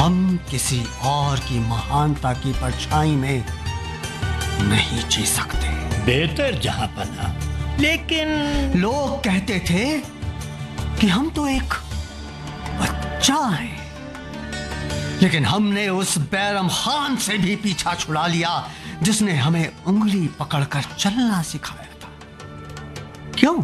हम किसी और की महानता की परछाई में नहीं जी सकते। बेहतर जहांपना, लेकिन लोग कहते थे कि हम तो एक बच्चा है, लेकिन हमने उस बैरम खान से भी पीछा छुड़ा लिया जिसने हमें उंगली पकड़कर चलना सिखाया था। क्यों?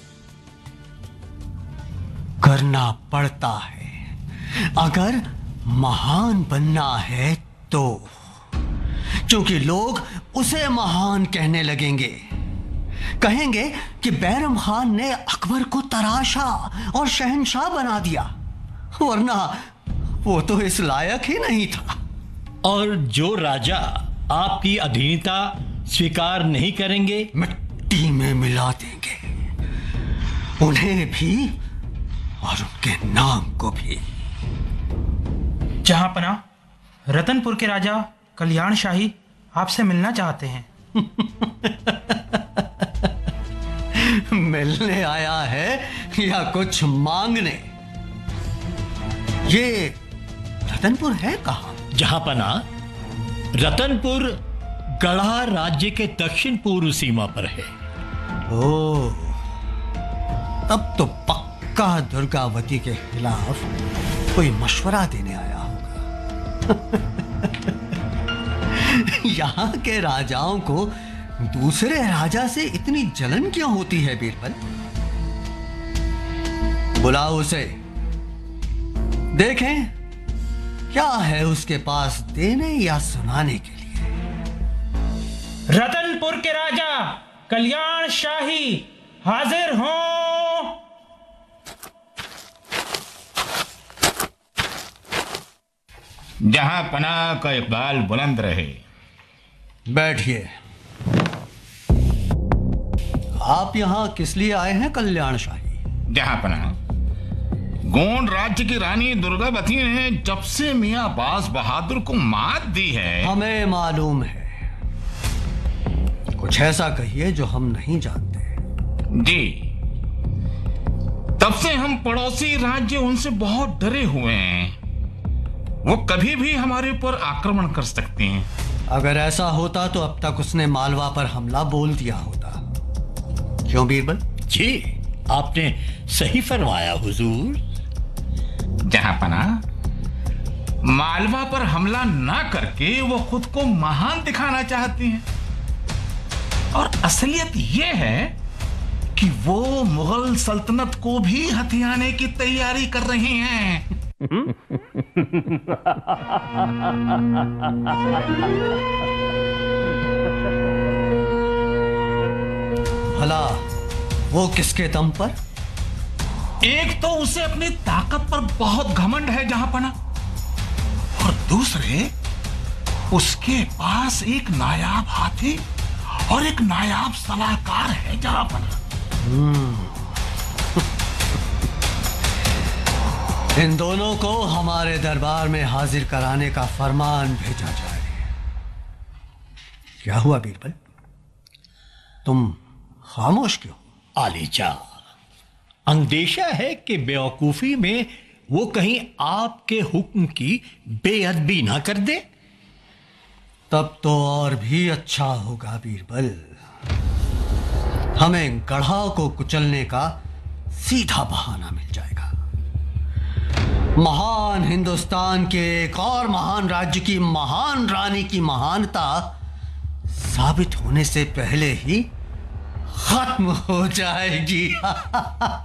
करना पड़ता है अगर महान बनना है तो, क्योंकि लोग उसे महान कहने लगेंगे। कहेंगे कि बैरम खान ने अकबर को तराशा और शहंशाह बना दिया, वरना वो तो इस लायक ही नहीं था। और जो राजा आपकी अधीनता स्वीकार नहीं करेंगे, मिट्टी में मिला देंगे, उन्हें भी और उनके नाम को भी। जहांपना, रतनपुर के राजा कल्याण शाही आपसे मिलना चाहते हैं। मिलने आया है या कुछ मांगने? ये रतनपुर है कहाँ? जहांपना, रतनपुर गढ़ा राज्य के दक्षिण पूर्व सीमा पर है। ओह, तब तो पक्का दुर्गावती के खिलाफ कोई मशवरा देने आया होगा। यहाँ के राजाओं को दूसरे राजा से इतनी जलन क्यों होती है बीरबल? बुलाओ उसे, देखें क्या है उसके पास देने या सुनाने के लिए। रतनपुर के राजा कल्याण शाही हाजिर हों। जहांपना का इकबाल बुलंद रहे। बैठिए। आप यहां किस लिए आए हैं कल्याण शाही? जहांपना, गोंड राज्य की रानी दुर्गावती ने जब से मियां अब्बास बहादुर को मात दी है। हमें मालूम है, कुछ ऐसा कहिए जो हम नहीं जानते। जी, तब से हम पड़ोसी राज्य उनसे बहुत डरे हुए हैं। वो कभी भी हमारे ऊपर आक्रमण कर सकते हैं। अगर ऐसा होता तो अब तक उसने मालवा पर हमला बोल दिया होता। क्यों बीरबल? जी, आपने सही फरमाया हुजूर। जहांपना, मालवा पर हमला ना करके वो खुद को महान दिखाना चाहती हैं। और असलियत ये है कि वो मुगल सल्तनत को भी हथियाने की तैयारी कर रही हैं। भला वो किसके दम पर? एक तो उसे अपनी ताकत पर बहुत घमंड है जहांपना, और दूसरे उसके पास एक नायाब हाथी और एक नायाब सलाहकार है जहांपना। इन दोनों को हमारे दरबार में हाजिर कराने का फरमान भेजा जाए। क्या हुआ बीरबल, तुम खामोश क्यों? आलीजा, अंदेशा है कि बेवकूफी में वो कहीं आपके हुक्म की बेअदबी ना कर दे। तब तो और भी अच्छा होगा बीरबल, हमें गढ़ा को कुचलने का सीधा बहाना मिल जाएगा। महान हिंदुस्तान के एक और महान राज्य की महान रानी की महानता साबित होने से पहले ही खत्म हो जाएगी।